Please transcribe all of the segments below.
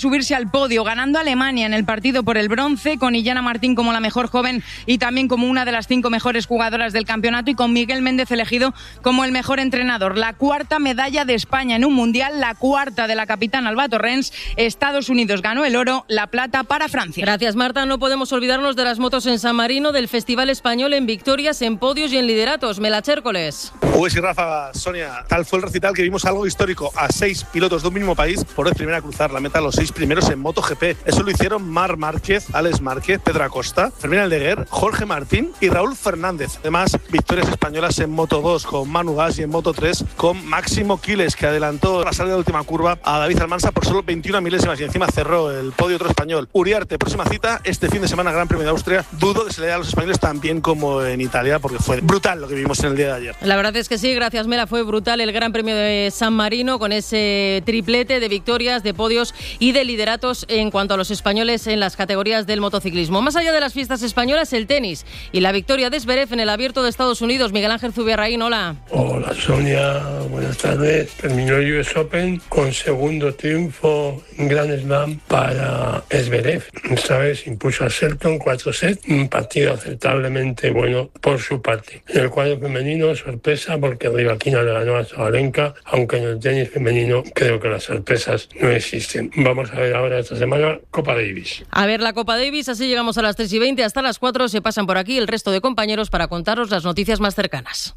subirse al podio, ganando a Alemania en el partido por el bronce, con Illana Martín como la mejor joven y también como una de las 5 mejores jugadoras del campeonato, y con Miguel Méndez elegido como el mejor entrenador. La 4ª medalla de España en un mundial, la 4ª de la capitana Alba Torrens. Estados Unidos ganó el oro, la plata para Francia. Gracias, Marta. No podemos olvidarnos de las motos en San Marino, del Festival Español, en victorias, en podios y en lideratos. Mela Chércoles. Pues sí, Rafa, Sonia, tal fue el recital que vimos algo histórico. A 6 pilotos de un mismo país, por vez primera a cruzar la meta, los 6 primeros en MotoGP. Eso lo hicieron Marc Márquez, Alex Márquez, Pedro Acosta, Fermín Aldeguer, Jorge Martín y Raúl Fernández. Además, victorias españolas en Moto2 con Manu Gas y en Moto3 con Máximo Quiles, que adelantó la salida de última curva a David Almansa por solo 21 milésimas y encima cerró el podio otro español. Uriarte, próxima cita este fin de semana, Gran Premio de Austria. Dudo que se le dé a los españoles tan bien como en Italia, porque fue brutal lo que vimos en el día de ayer. La verdad es que sí, gracias, Mela. Fue brutal el Gran Premio de San Marino, con ese triplete de victorias, de podios y de lideratos en cuanto a los españoles en las categorías del motociclismo. Más allá de las fiestas españolas, el tenis y la victoria de Zverev en el Abierto de Estados Unidos. Miguel Ángel Zubiarraín, hola. Hola, Sonia, buenas tardes. Terminó el US Open con segundo triunfo en Grand Slam para Zverev. Esta vez impuso a Shelton 4 sets, un partido aceptablemente bueno por su parte. En el cuadro femenino, sorpresa, porque Rybakina le ganó a Sabalenka, aunque en el tenis femenino creo que las sorpresas no existen. Vamos a ver ahora esta semana Copa Davis. A ver la Copa Davis, así llegamos a las 3:20, hasta las 4 se pasan por aquí el resto de compañeros para contaros las noticias más cercanas.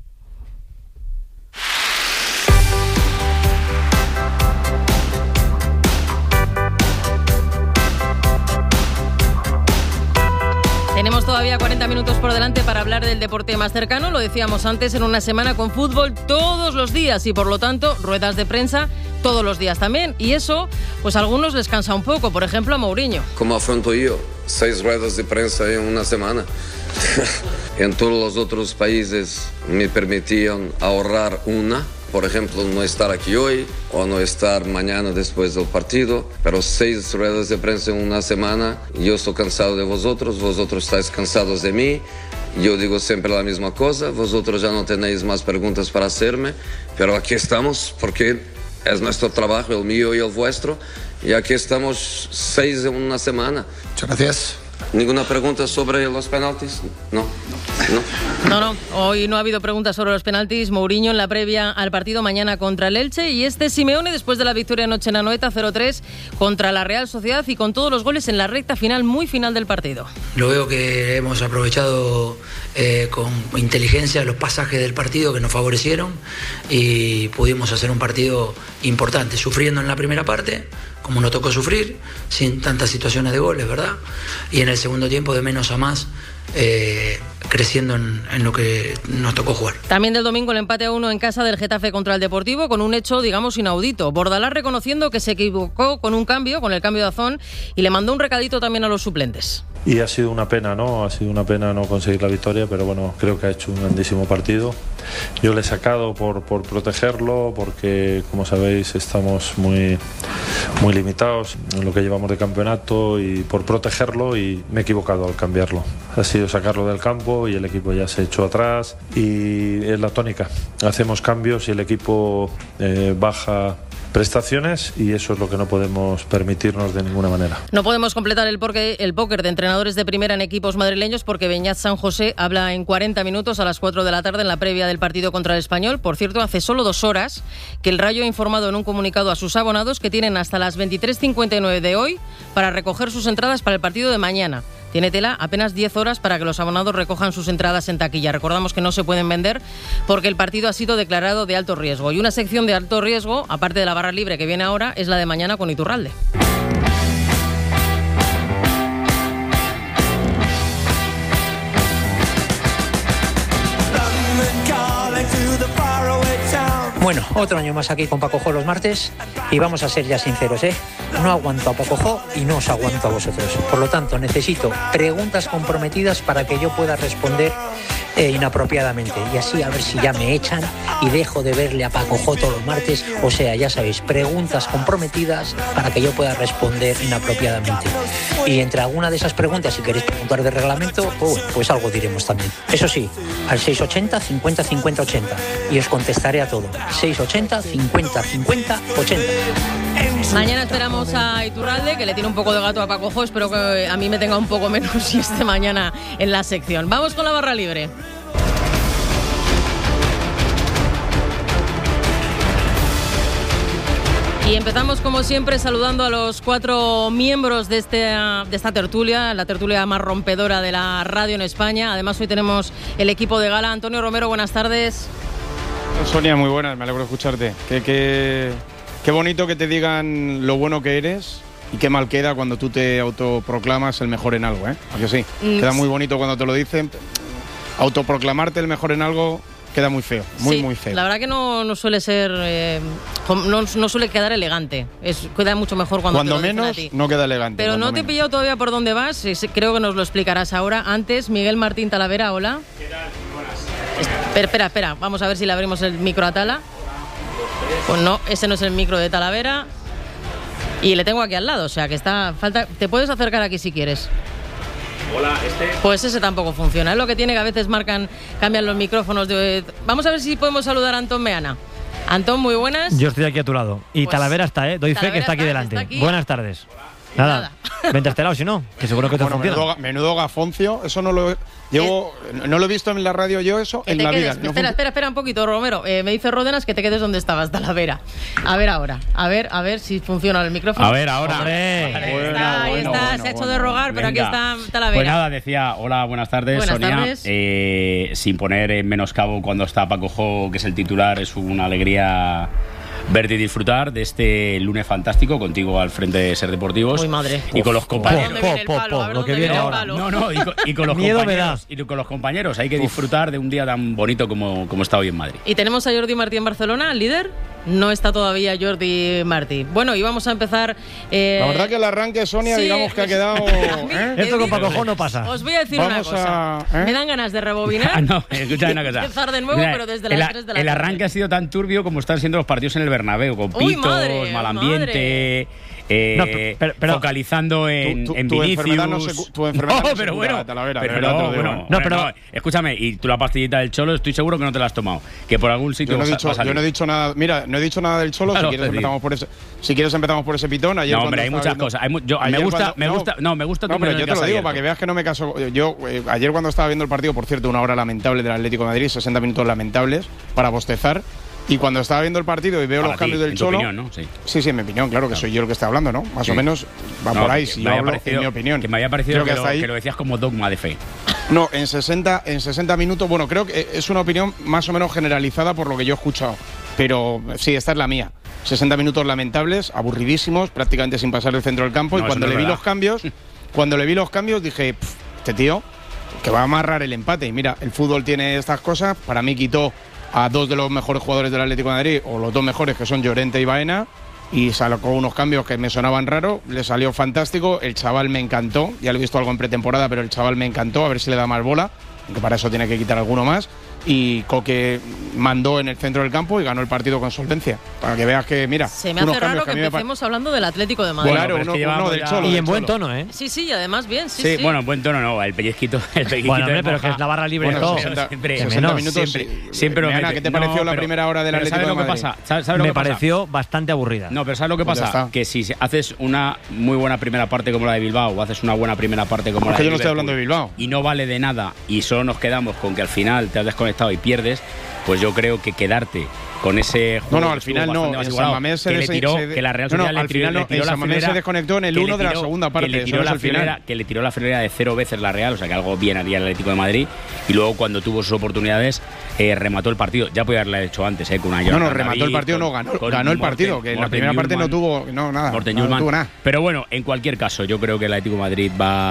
Tenemos todavía 40 minutos por delante para hablar del deporte más cercano. Lo decíamos antes, en una semana con fútbol todos los días y por lo tanto ruedas de prensa todos los días también. Y eso, pues a algunos les cansa un poco. Por ejemplo, a Mourinho. ¿Cómo afronto yo 6 ruedas de prensa en una semana? En todos los otros países me permitían ahorrar una. Por ejemplo, no estar aquí hoy o no estar mañana después del partido, pero 6 ruedas de prensa en una semana. Yo estoy cansado de vosotros estáis cansados de mí. Yo digo siempre la misma cosa, vosotros ya no tenéis más preguntas para hacerme, pero aquí estamos porque es nuestro trabajo, el mío y el vuestro, y aquí estamos 6 en una semana. Muchas gracias. ¿Ninguna pregunta sobre los penaltis? No. Hoy no ha habido preguntas sobre los penaltis. Mourinho en la previa al partido mañana contra el Elche, y Simeone después de la victoria anoche en Anoeta 0-3 contra la Real Sociedad y con todos los goles en la recta final, muy final del partido. Lo veo que hemos aprovechado con inteligencia los pasajes del partido que nos favorecieron y pudimos hacer un partido importante, sufriendo en la primera parte, como nos tocó sufrir, sin tantas situaciones de goles, ¿verdad? Y en el segundo tiempo, de menos a más, creciendo en lo que nos tocó jugar. También del domingo el empate a 1 en casa del Getafe contra el Deportivo, con un hecho, digamos, inaudito. Bordalás reconociendo que se equivocó con el cambio de Azón, y le mandó un recadito también a los suplentes. Y ha sido una pena, ¿no? Ha sido una pena no conseguir la victoria, pero bueno, creo que ha hecho un grandísimo partido. Yo le he sacado por protegerlo, porque, como sabéis, estamos muy limitados en lo que llevamos de campeonato, y por protegerlo, y me he equivocado al cambiarlo. Ha sido sacarlo del campo y el equipo ya se echó atrás, y es la tónica. Hacemos cambios y el equipo baja prestaciones, y eso es lo que no podemos permitirnos de ninguna manera. No podemos completar el póker de entrenadores de primera en equipos madrileños, porque Beñat San José habla en 40 minutos a las 4 de la tarde en la previa del partido contra el Español. Por cierto, hace solo 2 horas que el Rayo ha informado en un comunicado a sus abonados que tienen hasta las 23:59 de hoy para recoger sus entradas para el partido de mañana. Tiene tela, apenas 10 horas para que los abonados recojan sus entradas en taquilla. Recordamos que no se pueden vender porque el partido ha sido declarado de alto riesgo. Y una sección de alto riesgo, aparte de la barra libre que viene ahora, es la de mañana con Iturralde. Bueno, otro año más aquí con Paco Jo los martes, y vamos a ser ya sinceros, no aguanto a Paco Jo y no os aguanto a vosotros. Por lo tanto, necesito preguntas comprometidas para que yo pueda responder inapropiadamente, y así a ver si ya me echan y dejo de verle a Paco Jo todos los martes. O sea, ya sabéis, preguntas comprometidas para que yo pueda responder inapropiadamente. Y entre alguna de esas preguntas, si queréis preguntar de reglamento, pues algo diremos también. Eso sí, al 680 50 50 80, y os contestaré a todo. 680 50 50 80. Mañana esperamos a Iturralde, que le tiene un poco de gato a Paco Jo. Espero que a mí me tenga un poco menos y esté mañana en la sección. Vamos con la barra libre. Y empezamos, como siempre, saludando a los 4 miembros de esta tertulia, la tertulia más rompedora de la radio en España. Además, hoy tenemos el equipo de gala. Antonio Romero, buenas tardes. Sonia, muy buenas, me alegro de escucharte. Qué bonito que te digan lo bueno que eres y qué mal queda cuando tú te autoproclamas el mejor en algo, ¿eh? ¿A que sí? Queda muy bonito cuando te lo dicen. Autoproclamarte el mejor en algo queda muy feo, muy feo. La verdad que no suele ser, no suele quedar elegante. Queda mucho mejor cuando te lo dicen menos a ti. No queda elegante. Pero no te he pillado todavía por dónde vas. Creo que nos lo explicarás ahora. Antes, Miguel Martín Talavera, hola. ¿Qué tal? Buenas. Espera. Vamos a ver si le abrimos el micro a Tala. Pues no, ese no es el micro de Talavera. Y le tengo aquí al lado, o sea que te puedes acercar aquí si quieres. Hola, Pues ese tampoco funciona. Es lo que tiene, que a veces cambian los micrófonos. Vamos a ver si podemos saludar a Antón Meana. Antón, muy buenas. Yo estoy aquí a tu lado. Y pues, Talavera está, ¿eh? Doy fe que está aquí delante. Está aquí. Buenas tardes. Nada. Vente a este lado, si no, que seguro que te funciona. Menudo gafoncio, eso no lo he visto en la radio yo, eso en la vida. Espera un poquito, Romero. Me dice Ródenas que te quedes donde estabas, Talavera. A ver ahora, a ver si funciona el micrófono. A ver ahora. Ahí está, se ha hecho de rogar, pero aquí está Talavera. Pues nada, decía, hola, buenas tardes, buenas Sonia. Tardes. Sin poner en menoscabo cuando está Paco Jo, que es el titular, es una alegría verte y disfrutar de este lunes fantástico contigo al frente de Ser Deportivos. Uy, madre. Y con los compañeros. Lo que viene ahora. Y con los compañeros. Y con los compañeros. Hay que disfrutar de un día tan bonito como está hoy en Madrid. Y tenemos a Jordi Martí en Barcelona, el líder. No está todavía Jordi Martí. Bueno, y vamos a empezar. La verdad que el arranque, Sonia, digamos que ha quedado. Esto con Paco Jo no pasa. Os voy a decir una cosa. Me dan ganas de rebobinar. No, escúchame una cosa. Empezar de nuevo, pero desde las 3 de la tarde. El arranque ha sido tan turbio como están siendo los partidos en el Bernabéu, con pitos, mal ambiente. Focalizando en Vinicius. Tu enfermedad no pero bueno, Talavera, pero escúchame, y tú la pastillita del Cholo estoy seguro que no te la has tomado, que por algún sitio yo no he dicho nada. Mira, no he dicho nada del Cholo. Claro, si quieres empezamos por ese pitón. Ayer, no, hombre, hay muchas cosas. Me gusta. No, pero yo te lo digo para que veas que no me caso. Yo ayer cuando estaba viendo el partido, por cierto, una hora lamentable del Atlético de Madrid, 60 minutos lamentables para bostezar. Y cuando estaba viendo el partido y veo los cambios del Cholo. En tu opinión, ¿no? Sí, en mi opinión, claro que soy yo el que está hablando, ¿no? Más o menos va por ahí, si yo hablo en mi opinión. Que me había parecido que lo decías como dogma de fe. No, en 60 minutos, bueno, creo que es una opinión más o menos generalizada por lo que yo he escuchado. Pero sí, esta es la mía. 60 minutos lamentables, aburridísimos, prácticamente sin pasar el centro del campo. No, y cuando le vi los cambios, dije, este tío, que va a amarrar el empate. Y mira, el fútbol tiene estas cosas. Para mí quitó a 2 de los mejores jugadores del Atlético de Madrid, o los 2 mejores, que son Llorente y Baena, y sacó unos cambios que me sonaban raros, le salió fantástico, el chaval me encantó, ya lo he visto algo en pretemporada, pero el chaval me encantó, a ver si le da más bola, aunque para eso tiene que quitar alguno más, y Coque mandó en el centro del campo y ganó el partido con solvencia, para que veas que, mira, se me hace raro que empecemos hablando del Atlético de Madrid. Claro, uno del Cholo. Y en buen tono, ¿eh? Sí, y además bien, sí. Bueno, en buen tono no, el pellizquito bueno, hombre, pero que es la barra libre de todo. 60 minutos. Siempre Ana, ¿qué te pareció la primera hora del Atlético de Madrid? ¿Sabes lo que me pareció bastante aburrida. No, pero ¿sabes lo que pasa? Que si haces una muy buena primera parte como la de Bilbao, o haces una buena primera parte como la de Liverpool, yo no estoy hablando de Bilbao, y no vale de nada, y solo nos quedamos con que al final te has desconectado y pierdes, pues yo creo que quedarte con ese juego. No, al final no. En San Mamés que la Real Sociedad le tiró la frenera, se desconectó en el 1 de la segunda parte. Que le tiró la frenera de 0 veces la Real, o sea que algo bien haría el Atlético de Madrid. Y luego cuando tuvo sus oportunidades, remató el partido. Ya podía haberlo hecho antes, con una No, remató el partido, ganó el partido. Que en la primera parte no tuvo nada. No tuvo nada. Pero bueno, en cualquier caso, yo creo que el Atlético de Madrid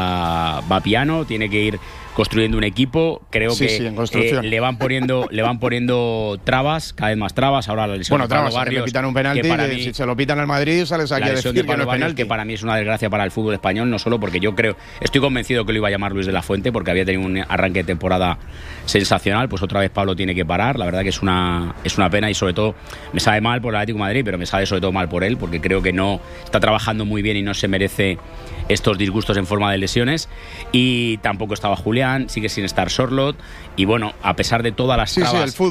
va piano, tiene que ir construyendo un equipo. Creo que le van poniendo trabas, cada vez más trabas. Ahora la lesión de Pablo Barrios, le pitan un penalti, si se lo pitan al Madrid sales aquí a decir que no es penalti. Que para mí es una desgracia para el fútbol español, no solo porque estoy convencido que lo iba a llamar Luis de la Fuente, porque había tenido un arranque de temporada sensacional. Pues otra vez Pablo tiene que parar. La verdad que es una pena, y sobre todo me sabe mal por el Atlético de Madrid, pero me sabe sobre todo mal por él, porque creo que no está trabajando muy bien y no se merece estos disgustos en forma de lesiones. Y tampoco estaba Julián, sigue sin estar Sorloth, y bueno, a pesar de todas las trabas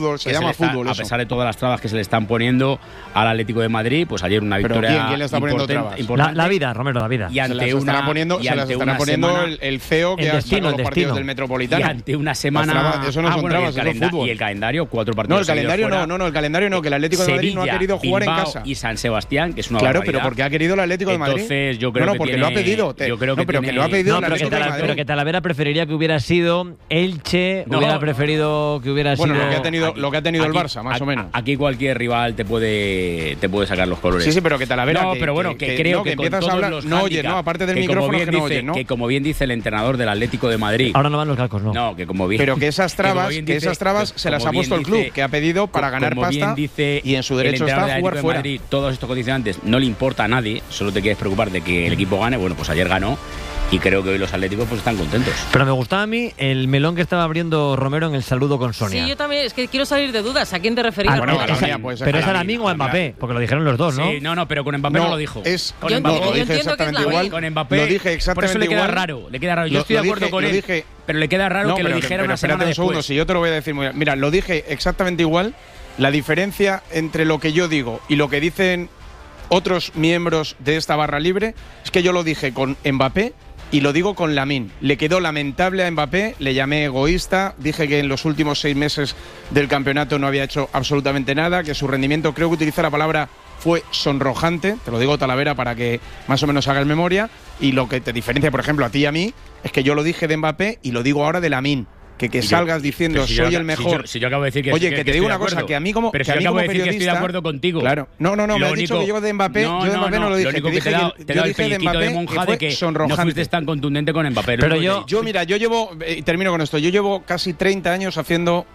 fútbol, se llama fútbol. A pesar de todas las trabas que se le están poniendo al Atlético de Madrid, pues ayer una victoria. ¿Quién le está poniendo trabas? La vida, Romero, la vida. Y ante se las estará poniendo el CEO que ha estado en los partidos del Metropolitano. Y ante una semana. Eso no son trabas, eso es fútbol. Y el calendario, 4 partidos. No, el calendario no, que el Atlético de Madrid no ha querido jugar en casa. Y San Sebastián, que es una Claro, pero porque ha querido el Atlético de Madrid. Entonces, yo creo que porque lo ha pedido. Yo creo que lo ha pedido el Atlético de Madrid. Pero que Talavera preferiría que hubiera sido Elche, hubiera preferido que hubiera sido. Bueno, lo que ha tenido el Barça, más o menos. Aquí cualquier rival te puede sacar los colores. Sí, pero que Talavera. No, pero bueno, que creo que empiezas a hablar. No oye, no, aparte del micrófono que no oye, ¿no? Que como bien dice el entrenador del Atlético de Madrid. Ahora no van los cascos, ¿no? No, que como bien. Pero que esas trabas se las ha puesto el club, que ha pedido para ganar pasta y en su derecho está a jugar fuera. Madrid, todos estos condicionantes no le importa a nadie, solo te quieres preocupar de que el equipo gane. Bueno, pues ayer ganó. Y creo que hoy los atléticos pues están contentos. Pero me gustaba a mí el melón que estaba abriendo Romero en el saludo con Sonia. Sí, yo también, es que quiero salir de dudas. ¿A quién te referías? Pero es a Lamine o a Mbappé, porque lo dijeron los dos, ¿no? Sí, no, pero con Mbappé no lo dijo. Yo entiendo exactamente igual. Con Mbappé, lo dije exactamente por eso le queda raro. Yo estoy de acuerdo con él, pero le queda raro que lo dijera una semana después. Si yo te lo voy a decir muy bien. Mira, lo dije exactamente igual. La diferencia entre lo que yo digo y lo que dicen otros miembros de esta barra libre es que yo lo dije con Mbappé y lo digo con Lamine. Le quedó lamentable a Mbappé, le llamé egoísta, dije que en los últimos 6 meses del campeonato no había hecho absolutamente nada, que su rendimiento, creo que utilicé la palabra, fue sonrojante, te lo digo Talavera para que más o menos hagas memoria, y lo que te diferencia, por ejemplo, a ti y a mí, es que yo lo dije de Mbappé y lo digo ahora de Lamine. Que salgas diciendo soy el mejor. Si yo acabo de decir que oye, que te digo una cosa, que a mí como pero si yo acabo de decir que estoy de acuerdo contigo. Claro. No, me has dicho que yo de Mbappé, no lo dije. Te dije de Mbappé de monja de que sonrojante. No fuiste tan contundente con Mbappé. Pero yo llevo, termino con esto, yo llevo casi 30 años haciendo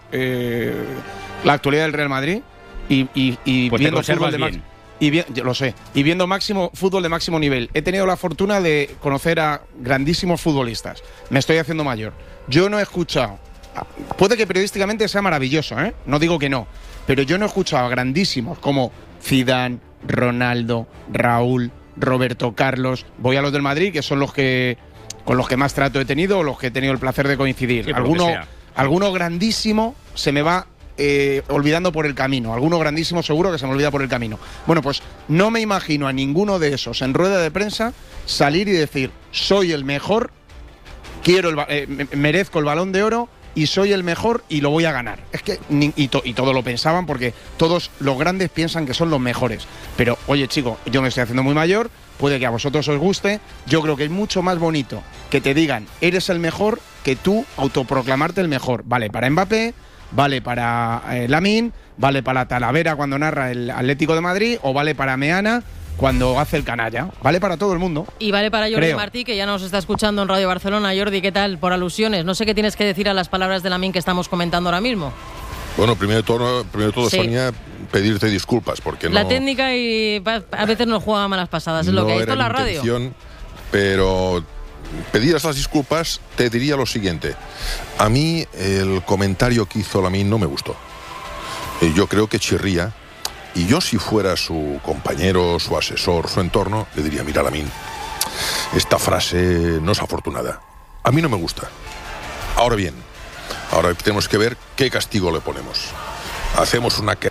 la actualidad del Real Madrid y pues viendo fútbol de máximo. Lo sé. Y viendo fútbol de máximo nivel. He tenido la fortuna de conocer a grandísimos futbolistas. Me estoy haciendo mayor. Yo no he escuchado, puede que periodísticamente sea maravilloso, no digo que no, pero yo no he escuchado a grandísimos como Zidane, Ronaldo, Raúl, Roberto Carlos. Voy a los del Madrid, que son con los que más trato he tenido o los que he tenido el placer de coincidir. Sí, alguno grandísimo se me va olvidando por el camino. Alguno grandísimo seguro que se me olvida por el camino. Bueno, pues no me imagino a ninguno de esos en rueda de prensa salir y decir soy el mejor, merezco el Balón de Oro y soy el mejor y lo voy a ganar. Es que todos lo pensaban porque todos los grandes piensan que son los mejores. Pero oye, chico, yo me estoy haciendo muy mayor, puede que a vosotros os guste. Yo creo que es mucho más bonito que te digan eres el mejor que tú autoproclamarte el mejor. Vale para Mbappé, vale para Lamine, vale para Talavera cuando narra el Atlético de Madrid o vale para Meana cuando hace el canalla. Vale para todo el mundo. Y vale para Jordi Martí, que ya nos está escuchando en Radio Barcelona. Jordi, ¿qué tal? Por alusiones. No sé qué tienes que decir a las palabras de Lamine que estamos comentando ahora mismo. Bueno, primero de todo, sí. Sonia, pedirte disculpas porque la técnica y a veces nos juega malas pasadas. Es lo que hay. Esto es la radio. Pero pedir esas disculpas, te diría lo siguiente. A mí el comentario que hizo Lamine no me gustó. Yo creo que chirría. Y yo, si fuera su compañero, su asesor, su entorno, le diría, mira, Lamine, esta frase no es afortunada. A mí no me gusta. Ahora bien, ahora tenemos que ver qué castigo le ponemos. Hacemos una...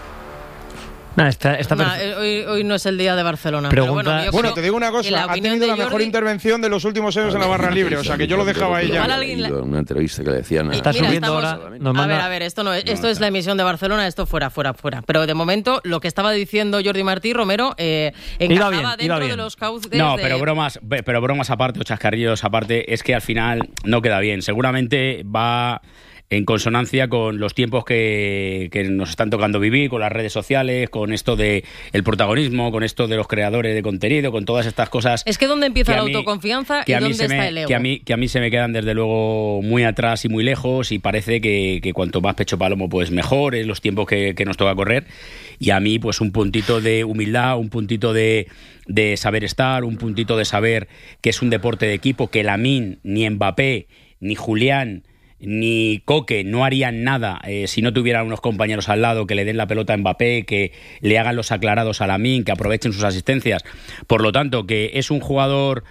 Hoy no es el día de Barcelona. Pero bueno, te digo una cosa, ha tenido la mejor intervención de los últimos años en la barra libre, o sea que yo lo dejaba ahí ya. En una entrevista que le decían... Está subiendo ahora... A ver, esto es la emisión de Barcelona, esto fuera. Pero de momento, lo que estaba diciendo Jordi Martí, Romero, encajaba dentro de los cauces... No, pero bromas aparte, o chascarrillos aparte, es que al final no queda bien. Seguramente va... en consonancia con los tiempos que nos están tocando vivir, con las redes sociales, con esto de el protagonismo, con esto de los creadores de contenido, con todas estas cosas. Es que ¿dónde empieza la autoconfianza y dónde está el ego? Que a mí se me quedan desde luego muy atrás y muy lejos, y parece que cuanto más pecho palomo pues mejor, es los tiempos que nos toca correr. Y a mí pues un puntito de humildad, un puntito de saber estar, un puntito de saber que es un deporte de equipo, que Lamine, ni Mbappé, ni Julián, ni Coque no harían nada si no tuvieran unos compañeros al lado que le den la pelota a Mbappé, que le hagan los aclarados a Lamine, que aprovechen sus asistencias. Por lo tanto, que es un jugador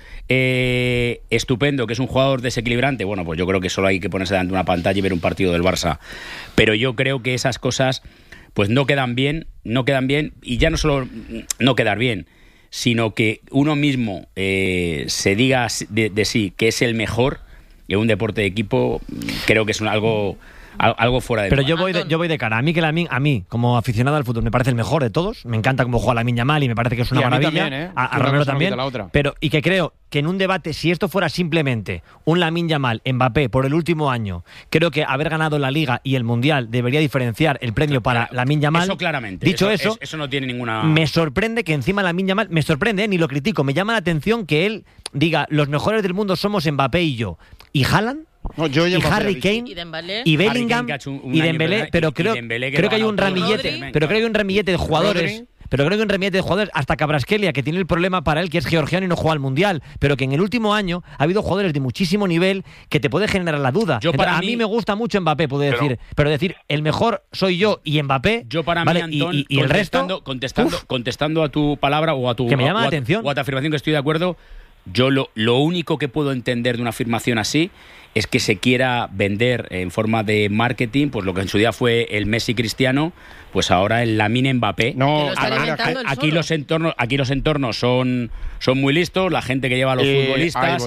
estupendo, que es un jugador desequilibrante, bueno, pues yo creo que solo hay que ponerse delante de una pantalla y ver un partido del Barça. Pero yo creo que esas cosas pues no quedan bien, y ya no solo no quedar bien, sino que uno mismo se diga de sí que es el mejor en un deporte de equipo. Creo que es algo fuera de Pero yo voy de cara. A mí, a mí, como aficionado al fútbol, me parece el mejor de todos. Me encanta cómo juega Lamine Yamal y me parece que es una maravilla. También, a Romero también. Y que creo que en un debate, si esto fuera simplemente un Lamine Yamal, Mbappé, por el último año, creo que haber ganado la Liga y el Mundial debería diferenciar el premio para Lamine Yamal. Eso claramente. Dicho eso no tiene ninguna... Me sorprende que encima Lamine Yamal... Me sorprende, ni lo critico. Me llama la atención que él diga, los mejores del mundo somos Mbappé y yo. ¿Y Haaland? No, yo y Harry Kane y Bellingham y Dembélé, pero creo que hay un ramillete de jugadores. Pero creo que un ramillete de jugadores, hasta Kvaratskhelia, que tiene el problema para él, que es georgiano y no juega al Mundial, pero que en el último año ha habido jugadores de muchísimo nivel que te puede generar la duda. A mí me gusta mucho Mbappé, puedo decir, pero decir, el mejor soy yo y Mbappé, yo para ¿vale? mí, Antón, y el resto... Contestando a tu palabra o a tu, que me llama la atención. O a tu afirmación, que estoy de acuerdo, yo lo único que puedo entender de una afirmación así es que se quiera vender en forma de marketing, pues lo que en su día fue el Messi Cristiano, pues ahora el Lamine Mbappé. No, aquí los entornos son muy listos, la gente que lleva a los futbolistas,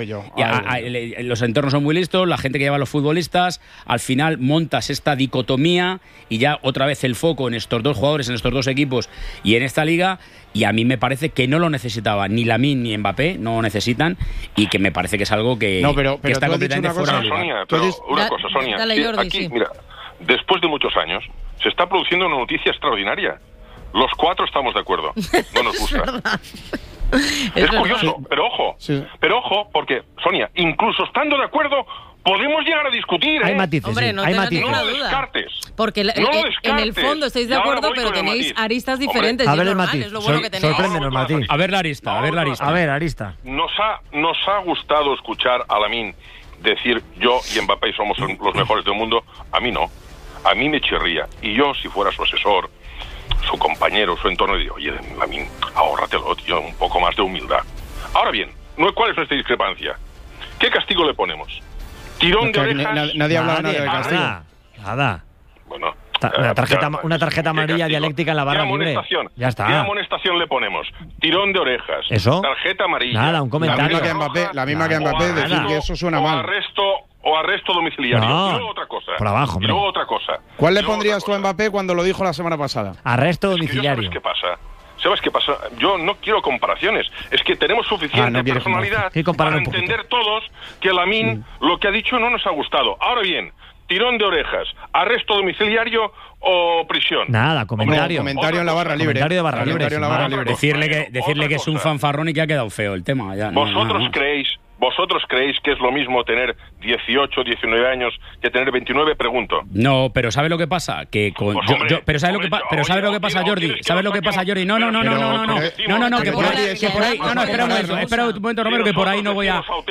los entornos son muy listos, la gente que lleva a los futbolistas, al final montas esta dicotomía y ya otra vez el foco en estos dos jugadores, en estos dos equipos y en esta liga, y a mí me parece que no lo necesitaba ni Lamine ni Mbappé, no lo necesitan, y que me parece que es algo que está completamente fuera. Sonia, una cosa, Sonia. Dale, Jordi, aquí, sí. Mira, después de muchos años, se está produciendo una noticia extraordinaria. Los cuatro estamos de acuerdo. No nos gusta. Es curioso, pero ojo, porque, Sonia, incluso estando de acuerdo, podemos llegar a discutir, Hay matices, Hombre, no tengo ninguna No lo duda. descartes. Porque en el fondo estáis de acuerdo, pero tenéis aristas diferentes. A ver el normal, matiz. es lo bueno que tenéis. Sorpréndenos, Matiz. A ver la arista. Arista. Nos ha gustado escuchar a Lamine decir yo y Mbappé somos los mejores del mundo. A mí no. A mí me chirría. Y yo, si fuera su asesor, su compañero, su entorno, diría, oye, Lamine, ahórratelo, tío, un poco más de humildad. Ahora bien, ¿cuál es nuestra discrepancia? ¿Qué castigo le ponemos? ¿Tirón de orejas? Nadie habla de castigo. Nada. Bueno, una tarjeta amarilla dialéctica en la barra libre. Ya está. ¿Qué amonestación le ponemos? Tirón de orejas. ¿Eso? Tarjeta amarilla. Nada, un comentario. La misma que Mbappé, decir que eso suena mal. O arresto domiciliario. No, y luego otra cosa. por abajo, y luego otra cosa. ¿Cuál le pondrías tú a Mbappé cuando lo dijo la semana pasada? Arresto domiciliario. ¿Sabes qué pasa? Yo no quiero comparaciones. Es que tenemos suficiente personalidad para entender todos que Lamine lo que ha dicho no nos ha gustado. Ahora bien, tirón de orejas, arresto domiciliario o prisión. Nada, comentario. Comentario en la barra libre. Comentario de barra libre. Decirle que es un fanfarrón y que ha quedado feo el tema. Ya, ¿Vosotros creéis que es lo mismo tener 18, 19 años que tener 29? Pregunto. No, pero ¿sabes lo que pasa? Que con pero ¿sabes lo que pasa, Jordi? ¿Sabes lo que pasa, Jordi? No, que por ahí, espera un momento, Romero, que por ahí no voy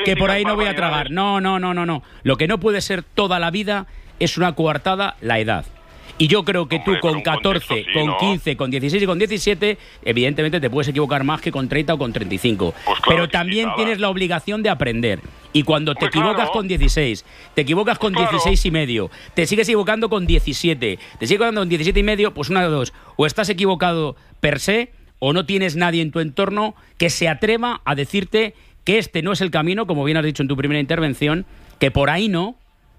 a tragar. No. Lo que no puede ser toda la vida es una coartada la edad. Y yo creo que tú con 14, con 15, con 16 y con 17, evidentemente te puedes equivocar más que con 30 o con 35. Pues claro, pero también tienes la obligación de aprender. Y cuando te equivocas con 16, te equivocas con 16 y medio, te sigues equivocando con 17, te sigues equivocando con 17 y medio, pues una de dos. O estás equivocado per se, o no tienes nadie en tu entorno que se atreva a decirte que este no es el camino, como bien has dicho en tu primera intervención, que por ahí no,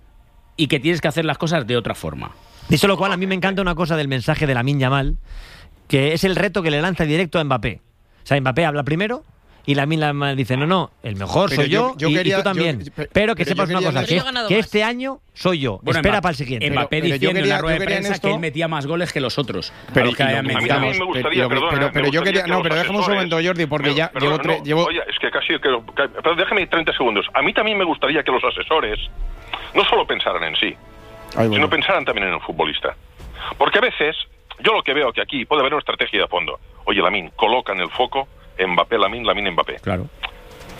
y que tienes que hacer las cosas de otra forma. Dicho lo cual, a mí me encanta una cosa del mensaje de Lamine Yamal, que es el reto que le lanza directo a Mbappé. O sea, Mbappé habla primero y Lamine Yamal dice, no, el mejor soy yo y tú también. Pero que sepas una cosa, que este año soy yo. Bueno, espera para el siguiente. Mbappé diciendo en la rueda de prensa que él metía más goles que los otros. Pero yo quería... No, pero déjame un momento, Jordi, porque ya llevo... Oye, es que casi... Pero déjame 30 segundos. A mí también me gustaría que los asesores no solo pensaran en sí, sino pensaran también en el futbolista. Porque a veces, yo lo que veo que aquí puede haber una estrategia de fondo. Oye, Lamine, colocan el foco Mbappé, Lamine, Mbappé. Claro.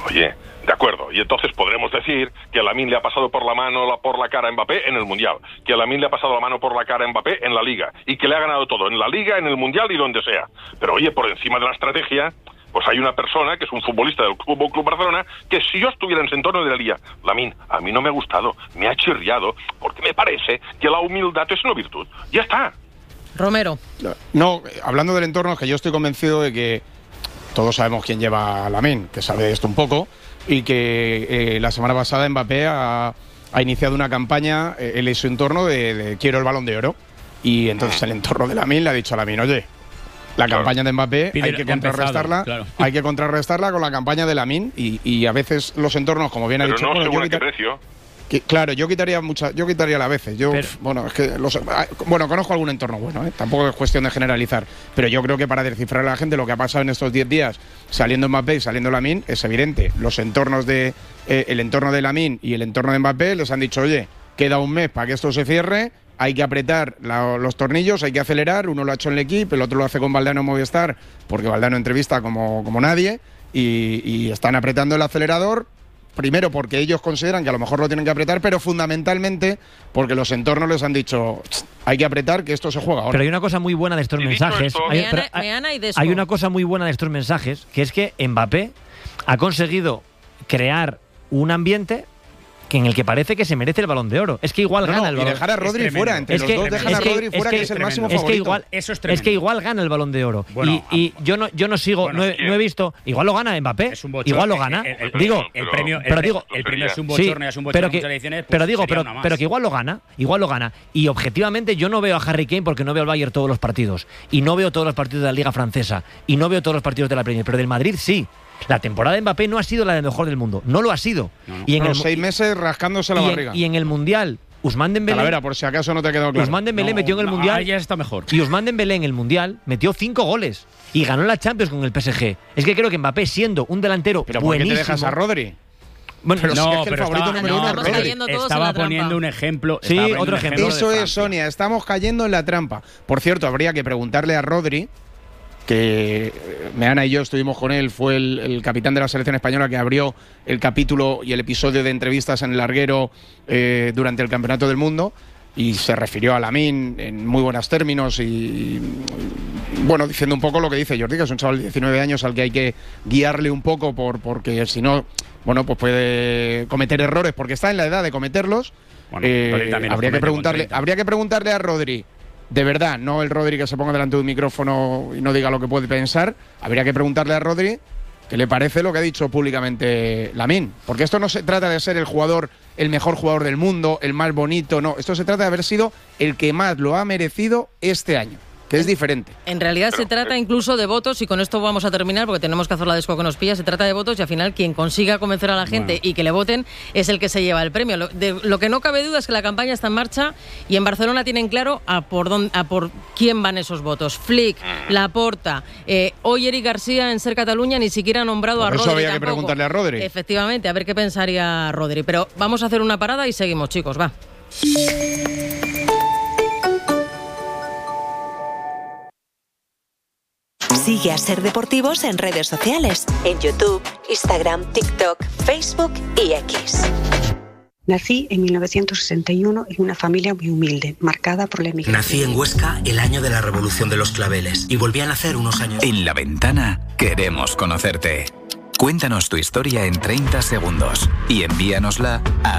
Oye, de acuerdo, y entonces podremos decir que a Lamine le ha pasado por la cara a Mbappé en el Mundial, que a Lamine le ha pasado la mano por la cara a Mbappé en la Liga, y que le ha ganado todo, en la Liga, en el Mundial y donde sea. Pero oye, por encima de la estrategia, pues hay una persona que es un futbolista del Club Barcelona, que si yo estuviera en ese entorno diría, Lamine, a mí no me ha gustado, me ha chirriado, porque me parece que la humildad es una virtud. Ya está. Romero. No, hablando del entorno, es que yo estoy convencido de que todos sabemos quién lleva a Lamine, que sabe esto un poco, y que la semana pasada Mbappé ha iniciado una campaña en su entorno de quiero el Balón de Oro, y entonces el entorno de Lamine le ha dicho a Lamine, oye, la campaña de Mbappé hay que contrarrestarla, hay que contrarrestarla con la campaña de Lamine, y a veces los entornos, como bien ha dicho, no según a qué precio. Claro, yo quitaría a veces. Bueno, es que conozco algún entorno bueno, tampoco es cuestión de generalizar, pero yo creo que para descifrar a la gente lo que ha pasado en estos 10 días, saliendo Mbappé y saliendo Lamine, es evidente. Los entornos el entorno de Lamine y el entorno de Mbappé les han dicho, oye, queda un mes para que esto se cierre, hay que apretar los tornillos, hay que acelerar. Uno lo ha hecho en el equipo, el otro lo hace con Valdano en Movistar, porque Valdano entrevista como nadie, y están apretando el acelerador. Primero porque ellos consideran que a lo mejor lo tienen que apretar, pero fundamentalmente porque los entornos les han dicho hay que apretar, que esto se juega ahora. Pero hay una cosa muy buena de estos mensajes. Hay una cosa muy buena de estos mensajes, que es que Mbappé ha conseguido crear un ambiente en el que parece que se merece el Balón de Oro. Es que igual gana el Balón. Y dejar a Rodri fuera, entre los dos dejan a Rodri fuera, que es el máximo favorito. Es que igual gana el Balón de Oro. Bueno, y yo no sigo, no he visto. Igual lo gana Mbappé. Igual lo gana. El premio es un bochorno, es un bochorno en muchas ediciones. Pero que igual lo gana. Y objetivamente yo no veo a Harry Kane porque no veo al Bayern todos los partidos. Y no veo todos los partidos de la Liga Francesa. Y no veo todos los partidos de la Premier. Pero del Madrid sí. La temporada de Mbappé no ha sido la de mejor del mundo. No lo ha sido. Y en 6 meses rascándose la barriga. Y en el Mundial, Ousmane Dembélé... Calavera, por si acaso no te ha quedado claro. Ousmane Dembélé metió en el Mundial... ya está mejor. Y Ousmane Dembélé en el Mundial metió 5 goles. Y ganó la Champions con el PSG. Es que creo que Mbappé, siendo un delantero buenísimo... ¿Por qué te dejas a Rodri? Bueno, pero si es que el favorito número uno es Rodri. Estaba poniendo un ejemplo. Sí, otro ejemplo. Eso es, Sonia. Estamos cayendo en la trampa. Por cierto, habría que preguntarle a Rodri, que Meana y yo estuvimos con él, fue el capitán de la selección española que abrió el capítulo y el episodio de entrevistas en el larguero durante el Campeonato del Mundo, y se refirió a Lamine en muy buenos términos y bueno, diciendo un poco lo que dice Jordi, que es un chaval de 19 años al que hay que guiarle un poco porque si no, bueno, pues puede cometer errores porque está en la edad de cometerlos. Bueno, habría que preguntarle a Rodri. De verdad, no el Rodri que se ponga delante de un micrófono y no diga lo que puede pensar. Habría que preguntarle a Rodri qué le parece lo que ha dicho públicamente Lamine. Porque esto no se trata de ser el mejor jugador del mundo, el más bonito, no. Esto se trata de haber sido el que más lo ha merecido este año, que es diferente. En realidad se trata incluso de votos, y con esto vamos a terminar porque tenemos que hacer la desco que nos pilla. Se trata de votos y al final quien consiga convencer a la gente y que le voten es el que se lleva el premio. Lo que no cabe duda es que la campaña está en marcha y en Barcelona tienen claro a por quién van esos votos. Flick, Laporta, hoy Eric García en Ser Cataluña ni siquiera ha nombrado a Rodri. Eso había tampoco. Que preguntarle a Rodri. Efectivamente, a ver qué pensaría Rodri. Pero vamos a hacer una parada y seguimos, chicos, va. Sigue a Ser Deportivos en redes sociales, en YouTube, Instagram, TikTok, Facebook y X. Nací en 1961 en una familia muy humilde, marcada por la emigración. Nací en Huesca el año de la Revolución de los Claveles y volví a nacer unos años. En La Ventana queremos conocerte. Cuéntanos tu historia en 30 segundos y envíanosla a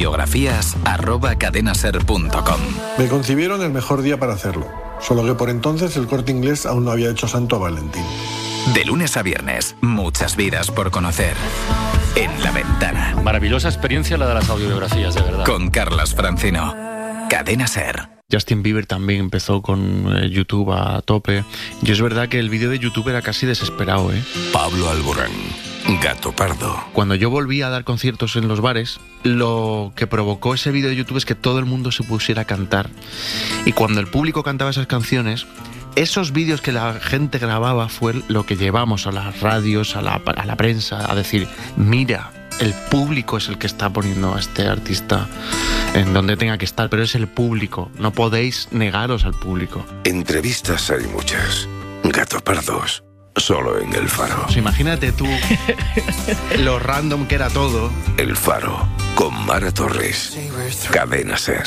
audiobiografías@cadenaser.com. Me concibieron el mejor día para hacerlo, solo que por entonces el Corte Inglés aún no había hecho santo a Valentín. De lunes a viernes, muchas vidas por conocer. En La Ventana. Maravillosa experiencia la de las audiobiografías, de verdad. Con Carlas Francino. Cadena Ser. Justin Bieber también empezó con YouTube a tope. Y es verdad que el vídeo de YouTube era casi desesperado, ¿eh? Pablo Alborán, Gato Pardo. Cuando yo volví a dar conciertos en los bares, lo que provocó ese vídeo de YouTube es que todo el mundo se pusiera a cantar. Y cuando el público cantaba esas canciones, esos vídeos que la gente grababa fue lo que llevamos a las radios, a la prensa, a decir, mira, el público es el que está poniendo a este artista en donde tenga que estar, pero es el público, no podéis negaros al público. Entrevistas hay muchas, Gato Pardos solo en El Faro. Pues imagínate tú lo random que era todo. El Faro, con Mara Torres. Cadena SER.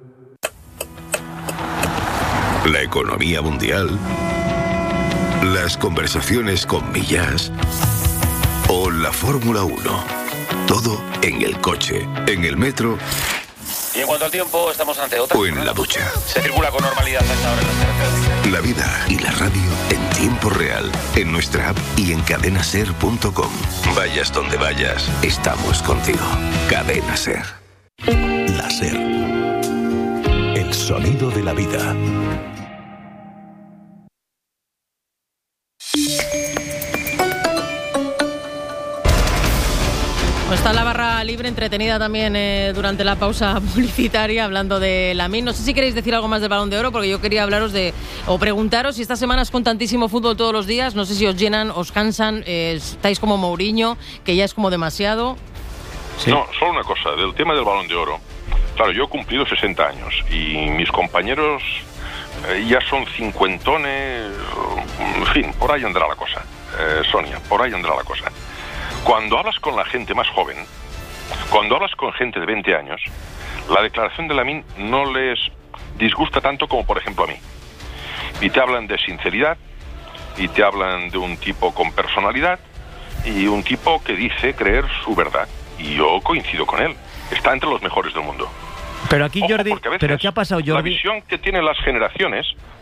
La economía mundial, las conversaciones con Millás o la Fórmula 1. Todo en el coche, en el metro. Y en cuanto al tiempo, estamos ante otra. O en la ducha. Se circula con normalidad a esta hora en las carreteras. La vida y la radio en tiempo real, en nuestra app y en cadenaser.com. Vayas donde vayas, estamos contigo. Cadena SER. La SER. El sonido de la vida. Está la barra libre entretenida también durante la pausa publicitaria hablando de Lamine. No sé si queréis decir algo más del Balón de Oro, porque yo quería hablaros o preguntaros si estas semanas con tantísimo fútbol todos los días, no sé si os llenan, os cansan, estáis como Mourinho, que ya es como demasiado. Sí. No, solo una cosa, del tema del Balón de Oro. Claro, yo he cumplido 60 años y mis compañeros ya son cincuentones, en fin, por ahí andará la cosa, Sonia, por ahí andará la cosa. Cuando hablas con la gente más joven, cuando hablas con gente de 20 años, la declaración de Lamine no les disgusta tanto como, por ejemplo, a mí. Y te hablan de sinceridad, y te hablan de un tipo con personalidad, y un tipo que dice creer su verdad. Y yo coincido con él. Está entre los mejores del mundo. Pero aquí, Jordi, ¿pero qué ha pasado, Jordi? La visión que tienen las generaciones,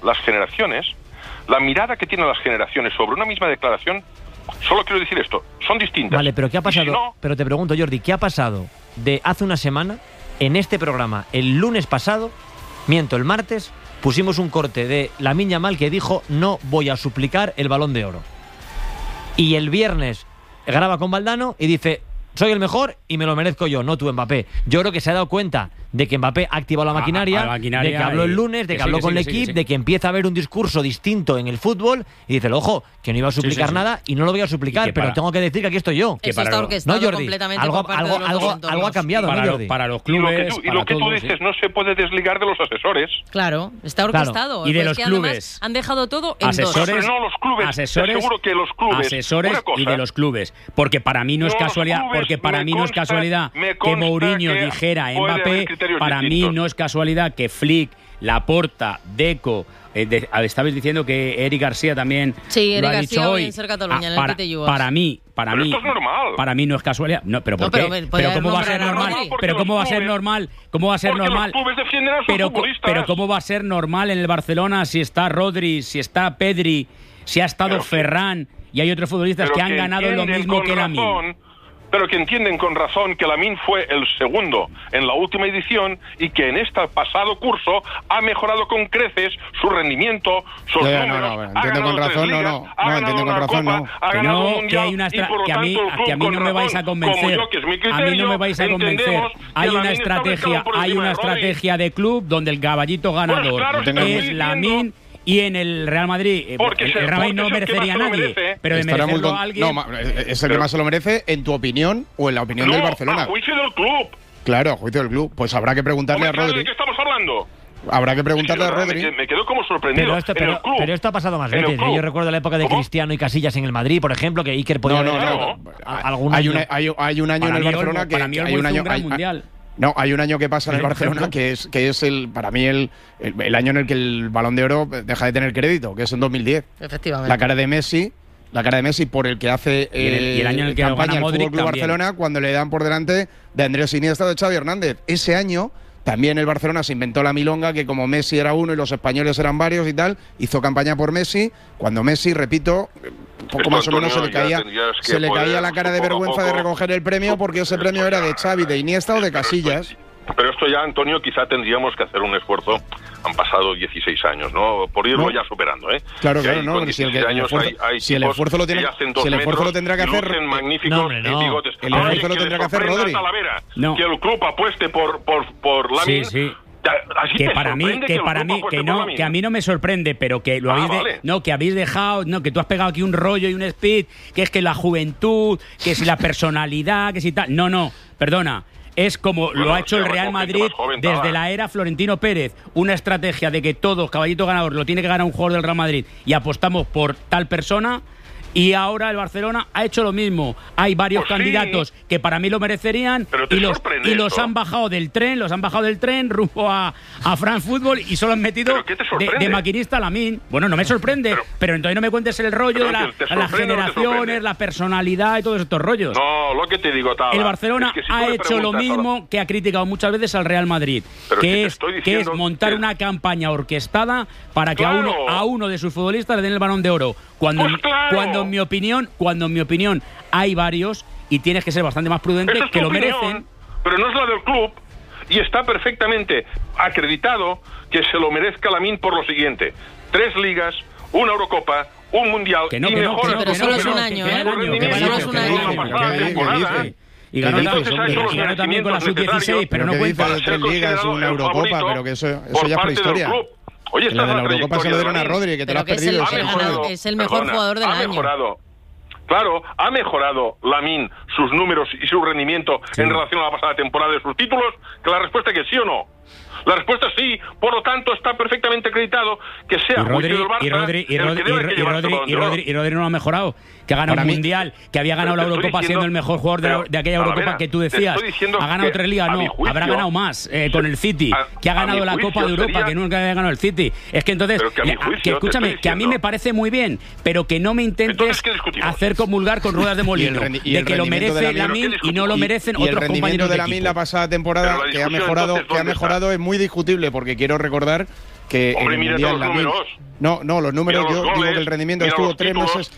la mirada que tienen las generaciones sobre una misma declaración, solo quiero decir esto, son distintas. Vale, pero ¿qué ha pasado? Si no, pero te pregunto, Jordi, ¿qué ha pasado de hace una semana en este programa? El lunes pasado, el martes, pusimos un corte de Lamine Yamal que dijo: no voy a suplicar el Balón de Oro. Y el viernes graba con Valdano y dice: soy el mejor y me lo merezco yo, no tú, Mbappé. Yo creo que se ha dado cuenta de que Mbappé ha activado la maquinaria, de que habló el lunes, de que habló con el equipo, de que empieza a haber un discurso distinto en el fútbol y dice: ojo, que no iba a suplicar nada y no lo voy a suplicar, pero tengo que decir que aquí estoy yo. Eso está orquestado, ¿no, Jordi? Completamente algo ha cambiado, ¿no, Jordi? Para los clubes. Y lo que tú dices no se puede desligar de los asesores. Claro, está orquestado. Claro. Y de los clubes. Han dejado todo en asesores, no, los clubes. Asesores, seguro que los clubes. Asesores y de los clubes. Porque para mí no es casualidad. Porque para mí no es casualidad que Mourinho dijera Mbappé. Para mí no es casualidad que Flick, Laporta, Deco, estabais diciendo que Eric García también lo ha García dicho hoy. Para mí, esto es normal. Para mí no es casualidad. No, pero ¿por qué? Pero ¿cómo va a ser normal? Pero ¿cómo va a ser normal? ¿Cómo va a ser normal? Pero ¿cómo va a ser normal en el Barcelona si está Rodri, si está Pedri, si ha estado Ferran y hay otros futbolistas que han ganado lo mismo que Lamine? Pero que entienden con razón que Lamine fue el segundo en la última edición y que en este pasado curso ha mejorado con creces su rendimiento, sus números. Entiendo con razón, entiendo con razón, no. Que hay una que a mí no me vais a convencer. A mí no me vais a convencer. Hay una estrategia de club donde el caballito ganador es Lamine. Y en el Real Madrid, el Real Madrid no merecería a nadie, pero de merecerlo a alguien... No, es el que más se lo merece, en tu opinión o en la opinión del Barcelona. A juicio del club. Claro, a juicio del club. Pues habrá que preguntarle a Rodri. ¿De qué estamos hablando? Habrá que preguntarle a Rodri. Me quedo como sorprendido. Pero esto ha pasado más veces. Yo recuerdo la época de Cristiano y Casillas en el Madrid, por ejemplo, que Iker podía Hay un año en el Barcelona que... Para mí hay un gran mundial. No, hay un año que pasa en el Barcelona que es para mí el año en el que el Balón de Oro deja de tener crédito, que es en 2010. Efectivamente. La cara de Messi por el que hace y el año en el que campaña el Modric Fútbol Club Barcelona cuando le dan por delante de Andrés Iniesta o de Xavi Hernández. Ese año también el Barcelona se inventó la milonga que como Messi era uno y los españoles eran varios y tal, hizo campaña por Messi, cuando Messi, repito, poco más o menos se le caía la cara de vergüenza de recoger el premio porque ese premio era de Xavi, de Iniesta o de Casillas. Pero esto ya, Antonio, quizá tendríamos que hacer un esfuerzo. Han pasado 16 años, ¿no? Por irlo ya superando, ¿eh? Claro, no. Si el esfuerzo lo tendrá que hacer... El esfuerzo lo tendrá que hacer Rodri. Que el club apueste por Lamine. Sí. Que a mí no me sorprende, pero que lo que habéis dejado, que tú has pegado aquí un rollo y un speed, que es que la juventud, que si la personalidad, que si tal. No, perdona. Es como lo ha hecho el Real Madrid desde la era Florentino Pérez. Una estrategia de que todo caballito ganador lo tiene que ganar un jugador del Real Madrid y apostamos por tal persona. Y ahora el Barcelona ha hecho lo mismo. Hay varios candidatos que para mí lo merecerían y los han bajado del tren rumbo a France Football y solo han metido de maquinista a Lamine. Bueno, no me sorprende, pero entonces no me cuentes el rollo de las generaciones, la personalidad y todos estos rollos. No, lo que te digo, Taba, el Barcelona es que si ha hecho lo mismo que ha criticado muchas veces al Real Madrid, que es montar una campaña orquestada para que a uno de sus futbolistas le den el Balón de Oro. Cuando en mi opinión hay varios y tienes que ser bastante más prudente, que lo merecen. Pero no es la del club y está perfectamente acreditado que se lo merezca Lamine por lo siguiente: 3 ligas, una Eurocopa, un Mundial pero solo es un año, y ganó también con la sub-16, pero no cuenta. De 3 ligas, una Eurocopa, pero que eso ya es prehistoria. Oye, la de la Eurocopa se lo dieron a Rodri, que te lo has perdido. Es el mejor jugador del año. Claro, ha mejorado Lamine sus números y su rendimiento en relación a la pasada temporada de sus títulos. Que la respuesta es que sí o no. La respuesta es sí, por lo tanto está perfectamente acreditado que sea Rodri no lo ha mejorado, que ha ganado un Mundial, que había ganado la Eurocopa siendo el mejor jugador de aquella Eurocopa que tú decías. Ha ganado 3 ligas, habrá ganado más con el City, que ha ganado la Copa de Europa, que nunca había ganado el City. Es que entonces, escúchame, que a mí me parece muy bien, pero que no me intentes hacer comulgar con ruedas de molino, de que lo merece Lamine y no lo merecen otros compañeros de equipo. El rendimiento de Lamine la pasada temporada, que ha mejorado, es muy discutible, porque quiero recordar que en el Mundial Lamine... No, los números, yo digo que el rendimiento estuvo 3 meses,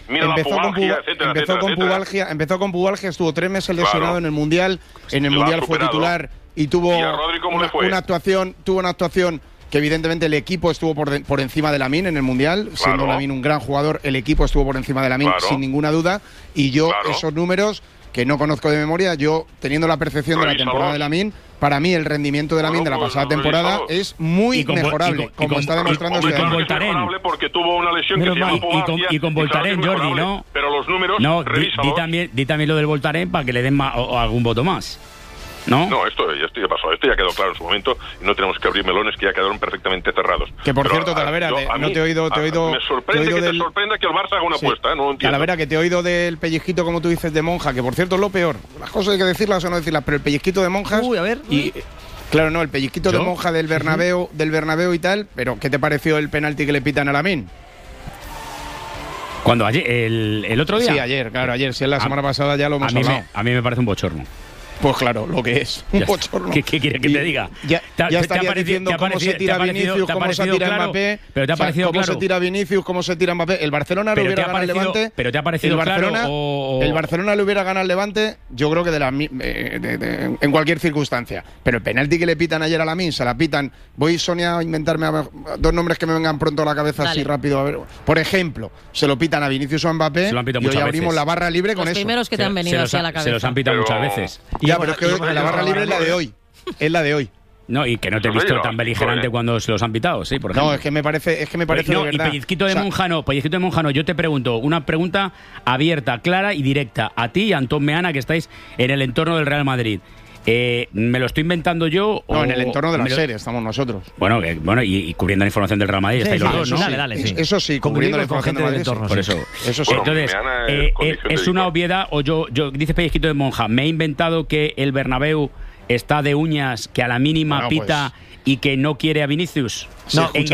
empezó con pubalgia, estuvo 3 meses lesionado en el Mundial, fue titular y tuvo una actuación que evidentemente el equipo estuvo por encima de Lamine en el Mundial, siendo Lamine un gran jugador, el equipo estuvo por encima de Lamine sin ninguna duda, y yo esos números que no conozco de memoria, yo teniendo la percepción de la temporada de Lamine, para mí el rendimiento de Lamine de la pasada temporada es muy mejorable, como está demostrando este año. Porque tuvo una lesión y con Voltaren, Jordi, ¿no? Pero los números, di también lo del Voltaren para que le den algún voto más. ¿No? Esto ya pasó, esto ya quedó claro en su momento y no tenemos que abrir melones que ya quedaron perfectamente cerrados. Que por cierto, Talavera, no te he oído... Me sorprende que te sorprenda que el Barça haga una apuesta, no lo entiendo. Talavera, que te he oído del pellizquito, como tú dices, de Monja, que por cierto es lo peor. Las cosas hay que decirlas o no decirlas, pero el pellizquito de Monjas... Uy, a ver... Claro, no, el pellizquito de Monja del Bernabéu y tal, pero ¿qué te pareció el penalti que le pitan a Lamine? ¿Cuándo? ¿Ayer? ¿El otro día? Sí, ayer, claro, ayer. Si es la semana pasada ya lo hemos hablado. A mí me parece un bochorno. Pues claro, lo que es un bochorno. ¿Qué quieres que te diga? Ya estaría diciendo cómo se tira Vinicius, cómo se tira Mbappé, cómo se tira Vinicius, cómo se tira Mbappé. El Barcelona le hubiera ganado al Levante. ¿Pero te ha parecido el Barcelona le hubiera ganado al Levante, yo creo que en cualquier circunstancia. Pero el penalti que le pitan ayer a Lamine, se la pitan. Voy, Sonia, a inventarme 2 nombres que me vengan pronto a la cabeza así rápido. A ver. Por ejemplo, se lo pitan a Vinicius o a Mbappé y hoy abrimos la barra libre con eso. Los primeros que te han venido así a la cabeza. Se los han pitado muchas veces. Ya, pero es que la barra libre es la de hoy. Es la de hoy. No, y que no te he visto tan beligerante cuando se los han pitado, sí, por ejemplo. No, es que me parece de verdad. Y pellizquito de Monjano, yo te pregunto, una pregunta abierta, clara y directa, a ti y a Antón Meana, que estáis en el entorno del Real Madrid. ¿Me lo estoy inventando yo? No, en el entorno de la serie estamos nosotros. Bueno, y cubriendo la información del Real Madrid, estáis los dos, ¿no? Dale, sí. Eso sí, cubriendo la información del entorno. Por eso. Sí. Entonces, es una obviedad, o yo dice pellizquito de Monja, me he inventado que el Bernabéu está de uñas, que a la mínima pita y que no quiere a Vinicius. No, en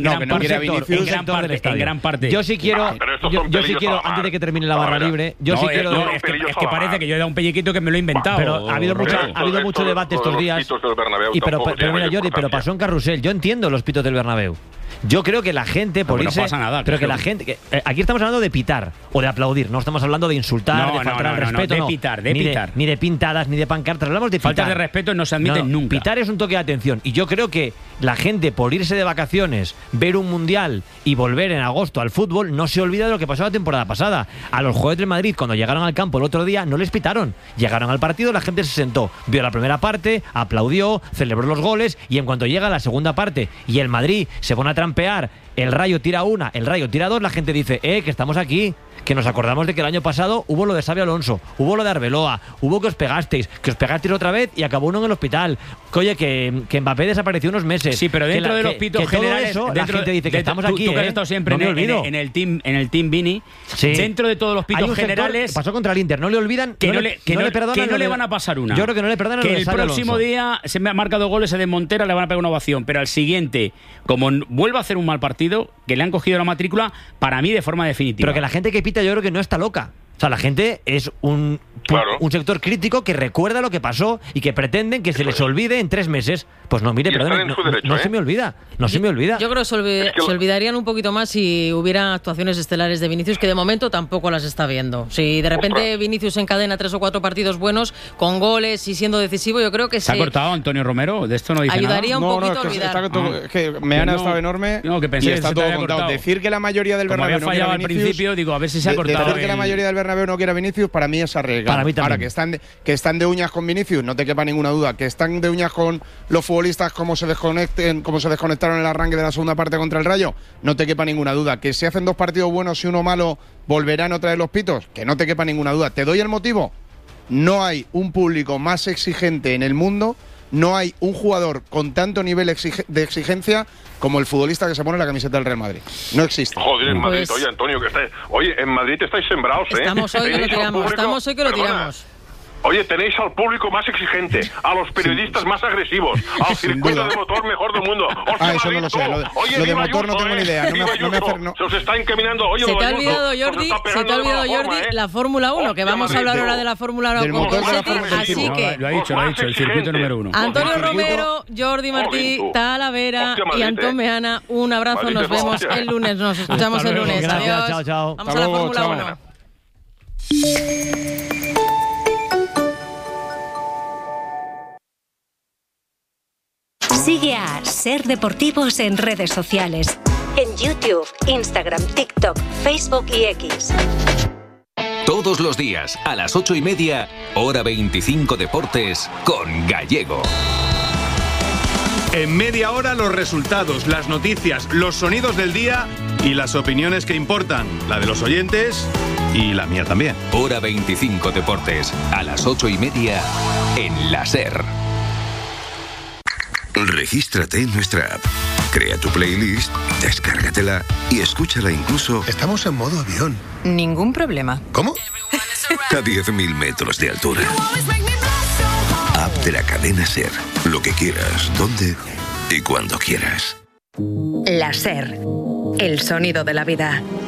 gran parte. Yo sí quiero, antes de que termine la barra libre, es que parece que yo he dado un pelliquito que me lo he inventado. Pero ha habido mucho debate estos días. Pero mira, Jordi, pero pasó en Carrusel. Yo entiendo los pitos del Bernabéu. Yo creo que la gente, por irse... No pasa nada. Pero que la gente... aquí estamos hablando de pitar o de aplaudir. No estamos hablando de insultar, de faltar al respeto. De pitar. Ni de pintadas, ni de pancartas. Hablamos de pitar. Falta de respeto no se admiten nunca. Pitar es un toque de atención. Y yo creo que la gente, por irse de vacaciones, ver un mundial y volver en agosto al fútbol, no se olvida de lo que pasó la temporada pasada. A los jugadores del Madrid, cuando llegaron al campo el otro día, no les pitaron. Llegaron al partido, la gente se sentó, vio la primera parte, aplaudió, celebró los goles, y en cuanto llega la segunda parte y el Madrid se pone a trampear el Rayo tira una, el Rayo tira dos, la gente dice, que estamos aquí, que nos acordamos de que el año pasado hubo lo de Xabi Alonso, hubo lo de Arbeloa, hubo que os pegasteis otra vez y acabó uno en el hospital. Oye, que Mbappé desapareció unos meses. Sí, pero dentro de los pitos generales, eso, la gente dice que estamos aquí. Tú que has estado siempre en el team Vini, dentro de todos los pitos generales. Pasó contra el Inter, no le olvidan, que no le van a pasar una. Yo creo que no le perdonan. Que el próximo día se me ha marcado goles de Montera, le van a pegar una ovación, pero al siguiente, como vuelva a hacer un mal partido, que le han cogido la matrícula, para mí de forma definitiva. Pero que la gente que pita yo creo que no está loca. O sea, la gente es un sector crítico que recuerda lo que pasó y que pretenden que se les olvide en 3 meses. Pues no, mire, perdón, no se me olvida. No se me olvida. Yo creo que se olvidarían un poquito más si hubiera actuaciones estelares de Vinicius, que de momento tampoco las está viendo. Si de repente Vinicius encadena 3 o 4 partidos buenos, con goles y siendo decisivo, yo creo que ¿Se ha cortado Antonio Romero? De esto no dice ayudaría nada. un poquito a olvidar. Es que Meana ha estado enorme que y está todo contado. Decir que la mayoría del Bernabéu no quiera al principio, digo, a ver si se ha cortado. Decir que la mayoría del Bernabéu no quiera Vinicius, para mí es arriesgado. Para mí también. Ahora, que están de uñas con Vinicius, no te quepa ninguna duda. Que están de uñas con los futbolistas como se desconectaron en el arranque de la segunda parte contra el Rayo, no te quepa ninguna duda. Que si hacen 2 partidos buenos y uno malo, volverán otra vez los pitos, que no te quepa ninguna duda. Te doy el motivo. No hay un público más exigente en el mundo, no hay un jugador con tanto nivel de exigencia como el futbolista que se pone la camiseta del Real Madrid. No existe. Joder, en Madrid, oye, Antonio, en Madrid estáis sembrados, Estamos hoy que lo tiramos. Oye, tenéis al público más exigente, a los periodistas más agresivos, al circuito de motor mejor del mundo. Eso no lo sé. Lo de motor no tengo ni idea. Se os está encaminando. Oye, se te ha olvidado, Jordi, la Fórmula 1, que vamos a hablar ahora de la Fórmula 1 con José. Así que lo ha dicho, el circuito número 1. Antonio Romero, Jordi Martí, Talavera y Antón Meana, un abrazo, nos vemos el lunes, nos escuchamos el lunes. Adiós. Chao. Vamos a la Fórmula 1. Sigue a Ser Deportivos en redes sociales. En YouTube, Instagram, TikTok, Facebook y X. Todos los días, a las 8:30, Hora 25 Deportes, con Gallego. En media hora los resultados, las noticias, los sonidos del día y las opiniones que importan. La de los oyentes y la mía también. Hora 25 Deportes, a las 8:30, en la SER. Regístrate en nuestra app, crea tu playlist, descárgatela y escúchala incluso... Estamos en modo avión. Ningún problema. ¿Cómo? A 10.000 metros de altura. App de la cadena SER. Lo que quieras, donde y cuando quieras. La SER. El sonido de la vida.